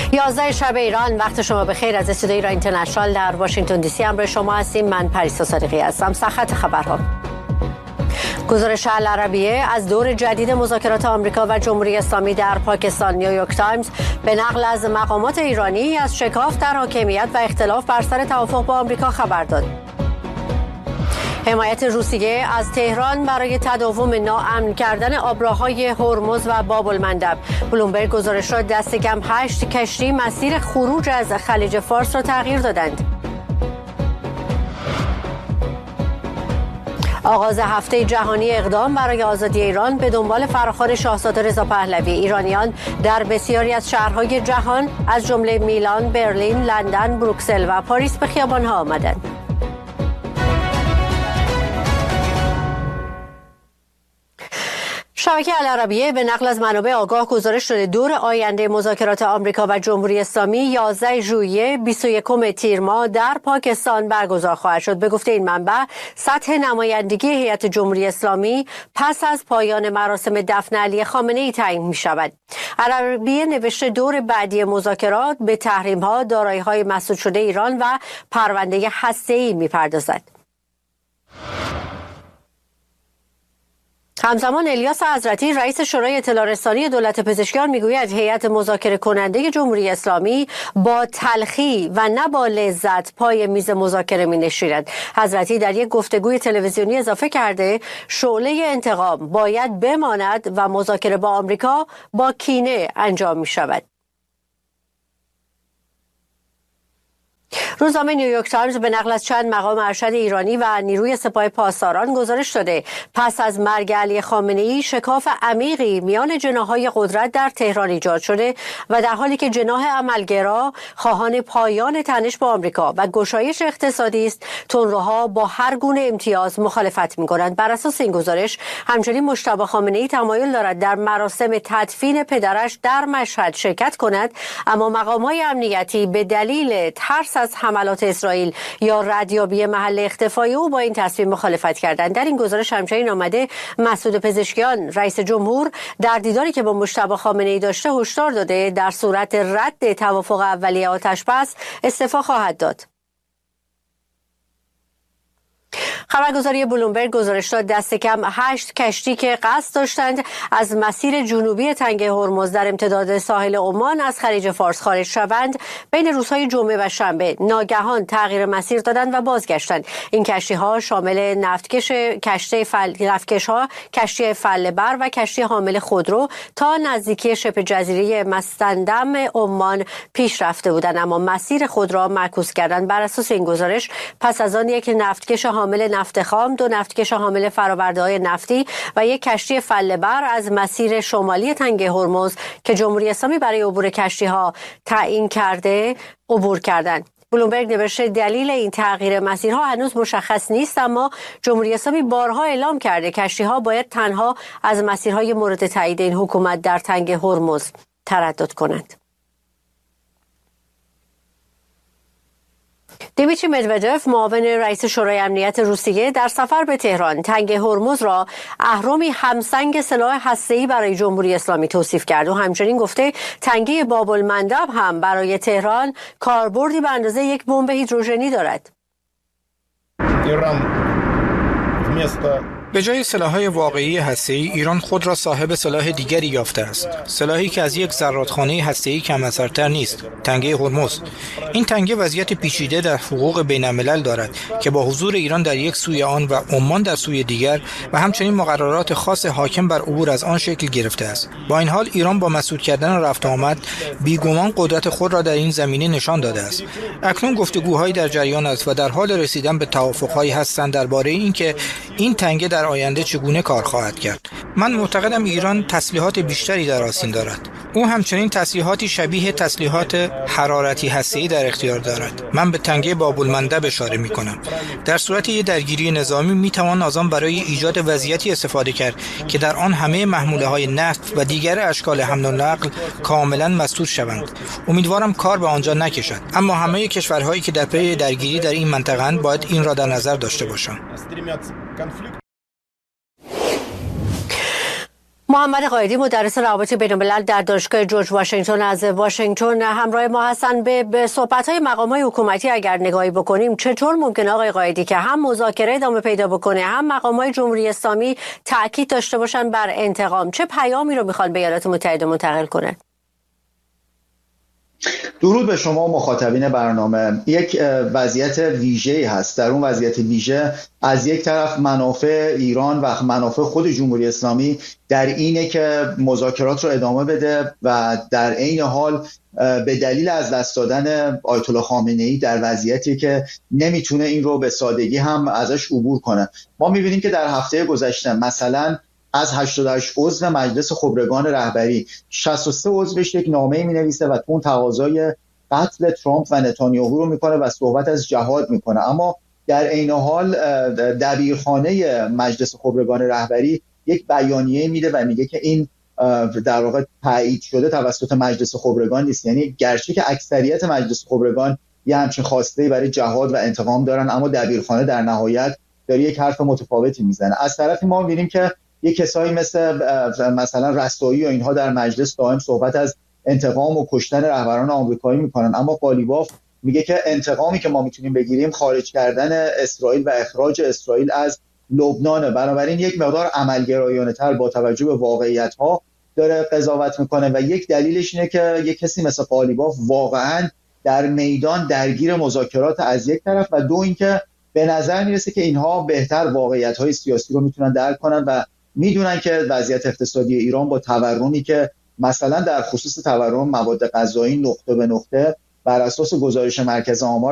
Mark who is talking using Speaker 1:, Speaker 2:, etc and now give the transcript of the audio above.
Speaker 1: 11 شب ایران، وقت شما بخیر. از استودیوی ایران اینترنشنال در واشنگتن دی سی همراه شما هستیم. من پریسا صادقی هستم. سرخط خبرها. گزارش العربیه از دور جدید مذاکرات آمریکا و جمهوری اسلامی در پاکستان. نیویورک تایمز به نقل از مقامات ایرانی از شکاف در حاکمیت و اختلاف بر سر توافق با آمریکا خبر داد. حمایت روسیه از تهران برای تداوم ناامن کردن آبراهای هرمز و باب المندب. بلومبرگ گزارش را دست کم 8 کشتی مسیر خروج از خلیج فارس را تغییر دادند. آغاز هفته جهانی اقدام برای آزادی ایران به دنبال فراخوان شاهزاده رضا پهلوی. ایرانیان در بسیاری از شهرهای جهان از جمله میلان، برلین، لندن، بروکسل و پاریس به خیابان‌ها آمدند. شبکه العربیه به نقل از منابع آگاه گزارش داده دور آینده مذاکرات آمریکا و جمهوری اسلامی 11 ژوئیه 21 تیر ماه در پاکستان برگزار خواهد شد. به گفته این منبع، سطح نمایندگی هیئت جمهوری اسلامی پس از پایان مراسم دفن علی خامنه‌ای تعیین می شود. العربیه نوشته دور بعدی مذاکرات به تحریم‌ها، دارایی‌های مسدود شده ایران و پرونده هسته‌ای می‌پردازد. همزمان الیاس حضرتی رئیس شورای اطلاع رسانی دولت پزشکیان میگوید هیئت مذاکره کننده جمهوری اسلامی با تلخی و نه با لذت پای میز مذاکره می‌نشیند. حضرتی در یک گفتگوی تلویزیونی اضافه کرده شعله انتقام باید بماند و مذاکره با آمریکا با کینه انجام می‌شود. روزنامه نیویورک تایمز به نقل از چند مقام ارشد ایرانی و نیروی سپاه پاسداران گزارش داده پس از مرگ علی خامنه‌ای شکاف عمیقی میان جناح‌های قدرت در تهران ایجاد شده و در حالی که جناح عملگرا خواهان پایان تنش با آمریکا و گشایش اقتصادی است، تندروها با هر گونه امتیاز مخالفت می‌کنند. بر اساس این گزارش همچنین مجتبی خامنه‌ای تمایل دارد در مراسم تدفین پدرش در مشهد شرکت کند، اما مقام‌های امنیتی به دلیل ترس از حملات اسرائیل یا ردیابی محل اختفای او با این تصمیم مخالفت کردند. در این گزارش همچنین آمده مسعود پزشکیان رئیس جمهور در دیداری که با مجتبی خامنه‌ای داشته هشدار داده در صورت رد توافق اولیه آتش‌بس استعفا خواهد داد. خبرگزاری بلومبرگ گزارش داد دست کم 8 کشتی که قصد داشتند از مسیر جنوبی تنگه هرمز در امتداد ساحل عمان از خلیج فارس خارج شوند بین روزهای جمعه و شنبه ناگهان تغییر مسیر دادند و بازگشتند. این کشتی‌ها شامل نفتکش کشتی فله‌بر و کشتی حامل خودرو تا نزدیکی شبه جزیره مستندم عمان پیش رفته بودند، اما مسیر خود را معکوس کردند. بر اساس این گزارش پس از آن یک نفتکش حامل نفت خام، 2 نفتکش حامل فرآورده‌های نفتی و یک کشتی فله‌بر از مسیر شمالی تنگه هرمز که جمهوری اسلامی برای عبور کشتی‌ها تعیین کرده عبور کردند. بلومبرگ نوشته دلیل این تغییر مسیرها هنوز مشخص نیست، اما جمهوری اسلامی بارها اعلام کرده کشتی‌ها باید تنها از مسیرهای مورد تایید این حکومت در تنگه هرمز تردد کنند. دیمیتری مدودف معاون رئیس شورای امنیت روسیه در سفر به تهران تنگه هرمز را اهرمی همسنگ سلاح هسته‌ای برای جمهوری اسلامی توصیف کرد و همچنین گفته تنگه باب المندب هم برای تهران کاربردی به اندازه یک بمب هیدروژنی دارد.
Speaker 2: به جای سلاح‌های واقعی هسته‌ای، ایران خود را صاحب سلاح دیگری یافته است. سلاحی که از یک زرادخانه هسته‌ای کم اثرتر نیست، تنگه هرمز. این تنگه وضعیت پیچیده در حقوق بین‌الملل دارد که با حضور ایران در یک سوی آن و عمان در سوی دیگر و همچنین مقررات خاص حاکم بر عبور از آن شکل گرفته است. با این حال ایران با مسدود کردن رفت آمد بیگمان قدرت خود را در این زمینه نشان داده است. اکنون گفتگوهایی در جریان است و در حال رسیدن به توافق‌هایی هستند درباره اینکه این تنگه در آینده چگونه کار خواهد کرد. من معتقدم ایران تسلیحات بیشتری در آستین دارد. او همچنین تسلیحاتی شبیه تسلیحات حرارتی هسته‌ای در اختیار دارد. من به تنگه باب المندب اشاره می‌کنم. در صورت یک درگیری نظامی می‌توان از آن برای ایجاد وضعیتی استفاده کرد که در آن همه محموله‌های نفت و دیگر اشکال حمل و نقل کاملاً مسدود شوند. امیدوارم کار به آنجا نکشد، اما همه کشورهایی که در پی درگیری در این منطقه‌اند باید این را در نظر داشته باشند.
Speaker 1: محمد قائدی مدرس روابط بین‌الملل در دانشگاه جورج واشنگتن از واشنگتن همراه ما هستند. به صحبت‌های مقام‌های حکومتی اگر نگاهی بکنیم، چطور ممکنه آقای قائدی که هم مذاکره ادامه پیدا بکنه، هم مقام‌های جمهوری اسلامی تاکید داشته باشن بر انتقام؟ چه پیامی رو می‌خوان به ایالات متحده منتقل کنه؟
Speaker 3: درود به شما مخاطبین برنامه. یک وضعیت ویژه‌ای هست. در اون وضعیت ویژه از یک طرف منافع ایران و منافع خود جمهوری اسلامی در اینه که مذاکرات رو ادامه بده و در عین حال به دلیل از دست دادن آیت الله خامنه‌ای در وضعیتی که نمیتونه این رو به سادگی هم ازش عبور کنه. ما می‌بینیم که در هفته گذشته مثلا از 88 عضو مجلس خبرگان رهبری 63 عضوش یک نامه‌ای می‌نویسه و اون تقاضای قتل ترامپ و نتانیاهو رو میکنه و صحبت از جهاد میکنه، اما در عین حال دبیرخانه مجلس خبرگان رهبری یک بیانیه میده و میگه که این در واقع تایید شده توسط مجلس خبرگان نیست. یعنی گرچه که اکثریت مجلس خبرگان یه همچین خواسته برای جهاد و انتقام دارن، اما دبیرخانه در نهایت داره یک حرف متفاوتی میزنه. از طرفی ما می‌بینیم که یک کسایی مثلا رستایی و اینها در مجلس دائم صحبت از انتقام و کشتن رهبران آمریکایی میکنن، اما قالیباف میگه که انتقامی که ما میتونیم بگیریم خارج کردن اسرائیل و اخراج اسرائیل از لبنان. بنابراین یک مقدار عملگرایانه تر با توجه به واقعیت ها داره قضاوت میکنه و یک دلیلش اینه که یک کسی مثل قالیباف واقعا در میدان درگیر مذاکرات از یک طرف و دو اینکه به نظر میرسه که اینها بهتر واقعیت های سیاسی رو میتونن درک کنن و میدونن که وضعیت اقتصادی ایران با تورمی که مثلا در خصوص تورم مواد غذایی نقطه به نقطه بر اساس گزارش مرکز آمار